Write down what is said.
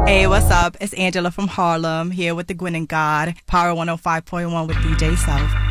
Hey, what's up? It's Angela from Harlem here with the Gwen and God, Power 105.1 with DJ Self.